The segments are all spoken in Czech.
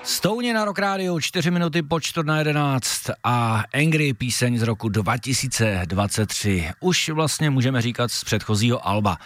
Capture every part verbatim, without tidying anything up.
Stouně na Rock Radio, čtyři minuty po čtvrt na jedenáct a Angry, píseň z roku dva tisíce dvacet tři. Už vlastně můžeme říkat z předchozího alba.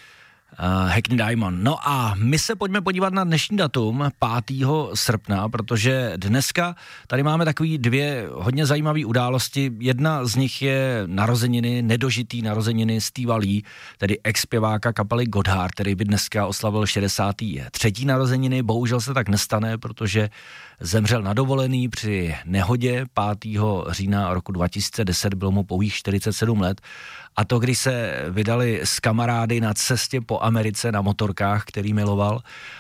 Uh, Hackney Diamond. No a my se pojďme podívat na dnešní datum, pátého srpna, protože dneska tady máme takový dvě hodně zajímavé události. Jedna z nich je narozeniny, nedožitý narozeniny Steva Lee, tedy ex-zpěváka kapely Godhard, který by dneska oslavil šedesáté třetí narozeniny. Bohužel se tak nestane, protože zemřel na dovolený při nehodě pátého října roku dva tisíce deset, bylo mu pouhých čtyřicet sedm let. A to, když se vydali s kamarády na cestě po Americe na motorkách, který miloval.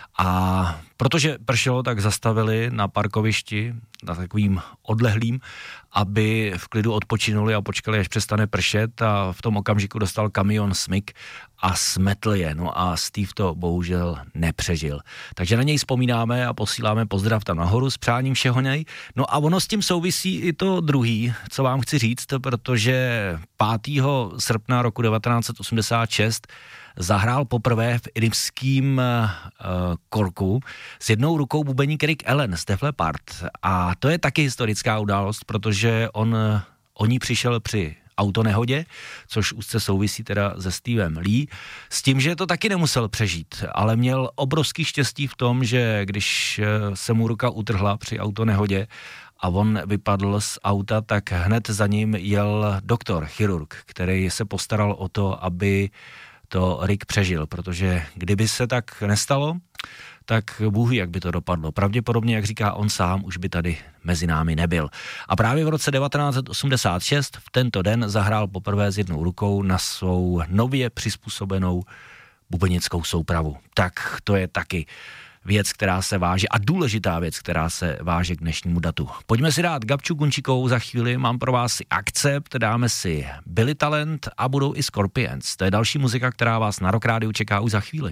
A protože pršelo, tak zastavili na parkovišti, na takovým odlehlým, aby v klidu odpočinuli a počkali, až přestane pršet, a v tom okamžiku dostal kamion smyk a smetl je. No a Steve to bohužel nepřežil. Takže na něj vzpomínáme a posíláme pozdrav tam nahoru s přáním všeho něj. No a ono s tím souvisí i to druhý, co vám chci říct, protože pátého srpna roku devatenáct set osmdesát šest zahrál poprvé v irským uh, Corku s jednou rukou bubeník Rick Allen z Def Leppard. A to je taky historická událost, protože on o ní přišel při autonehodě, což úzce souvisí teda se Stevem Lee, s tím, že to taky nemusel přežít, ale měl obrovský štěstí v tom, že když se mu ruka utrhla při autonehodě a on vypadl z auta, tak hned za ním jel doktor, chirurg, který se postaral o to, aby to Rick přežil, protože kdyby se tak nestalo, tak Bůh ví, jak by to dopadlo. Pravděpodobně, jak říká on sám, už by tady mezi námi nebyl. A právě v roce devatenáct set osmdesát šest v tento den zahrál poprvé s jednou rukou na svou nově přizpůsobenou bubenickou soupravu. Tak to je taky věc, která se váže, a důležitá věc, která se váže k dnešnímu datu. Pojďme si dát Gabču Gunčikovou za chvíli, mám pro vás i Akcept, dáme si Billy Talent a budou i Scorpions. To je další muzika, která vás na Rock Rádiu čeká už za chvíli.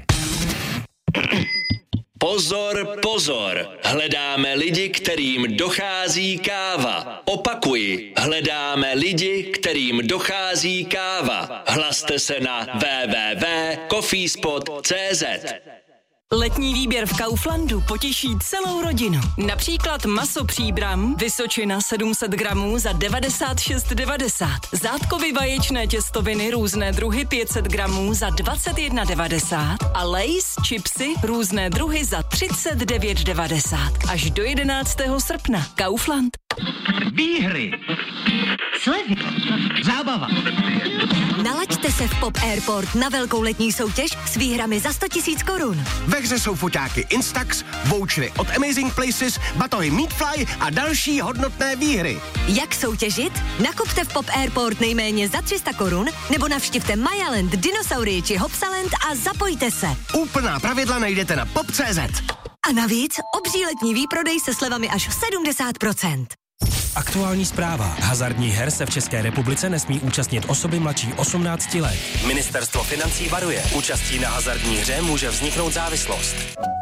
Pozor, pozor, hledáme lidi, kterým dochází káva. Opakuji, hledáme lidi, kterým dochází káva. Hlaste se na w w w tečka coffeespot tečka c z. Letní výběr v Kauflandu potěší celou rodinu. Například maso Příbram, Vysočina sedm set gramů za devadesát šest devadesát. Zátkovy vaječné těstoviny různé druhy pět set gramů za dvacet jedna devadesát. A Lay's chipsy různé druhy za třicet devět devadesát. Až do jedenáctého srpna. Kaufland. Výhry, slevy, zábava. Nalaďte se v Pop Airport na velkou letní soutěž s výhrami za sto tisíc korun. Ve hře jsou foťáky Instax, vouchery od Amazing Places, batohy Meatfly a další hodnotné výhry. Jak soutěžit? Nakupte v Pop Airport nejméně za tři sta korun nebo navštivte Mayaland, Dinosaurii či Hopsaland a zapojte se. Úplná pravidla najdete na pop tečka cé zet. A navíc obří letní výprodej se slevami až sedmdesát procent. Aktuální zpráva. Hazardních her se v České republice nesmí účastnit osoby mladší osmnácti let. Ministerstvo financí varuje. Účastí na hazardní hře může vzniknout závislost.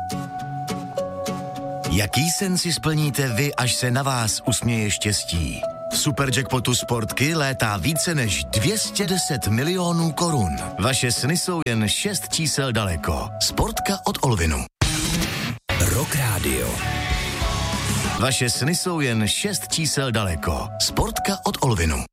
Jaký sen si splníte vy, až se na vás usměje štěstí? V Superjackpotu Sportky létá více než dvě stě deset milionů korun. Vaše sny jsou jen šest čísel daleko. Sportka od Olvinu. Rock Radio. Vaše sny jsou jen šest čísel daleko. Sportka od Olvinu.